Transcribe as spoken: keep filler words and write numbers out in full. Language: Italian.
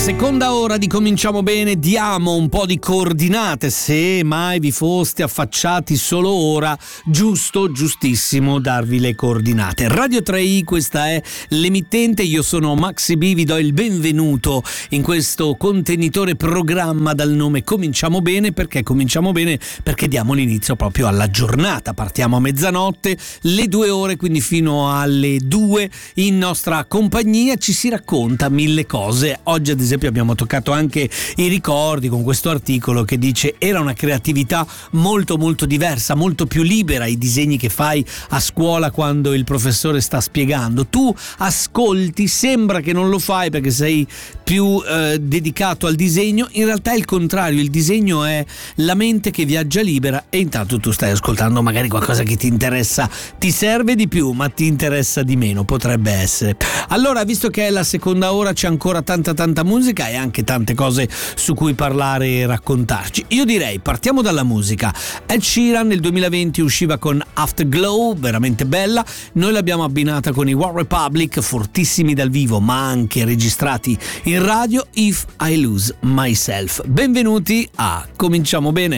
Seconda ora di Cominciamo Bene, diamo un po' di coordinate, se mai vi foste affacciati solo ora, giusto, giustissimo darvi le coordinate. Radio tre i, questa è l'emittente, io sono Maxi B, vi do il benvenuto in questo contenitore programma dal nome Cominciamo Bene. Perché cominciamo bene? Perché diamo l'inizio proprio alla giornata, partiamo a mezzanotte, le due ore, quindi fino alle due in nostra compagnia, ci si racconta mille cose. Oggi ad esempio abbiamo toccato anche i ricordi con questo articolo che dice era una creatività molto molto diversa, molto più libera, i disegni che fai a scuola quando il professore sta spiegando, tu ascolti, sembra che non lo fai perché sei più eh, dedicato al disegno, in realtà è il contrario, il disegno è la mente che viaggia libera e intanto tu stai ascoltando magari qualcosa che ti interessa, ti serve di più ma ti interessa di meno, potrebbe essere. Allora, visto che è la seconda ora, c'è ancora tanta tanta musica e anche tante cose su cui parlare e raccontarci. Io direi partiamo dalla musica. Ed Sheeran nel duemilaventi usciva con Afterglow, veramente bella, noi l'abbiamo abbinata con i One Republic, fortissimi dal vivo ma anche registrati in radio, If I Lose Myself. Benvenuti a Cominciamo Bene.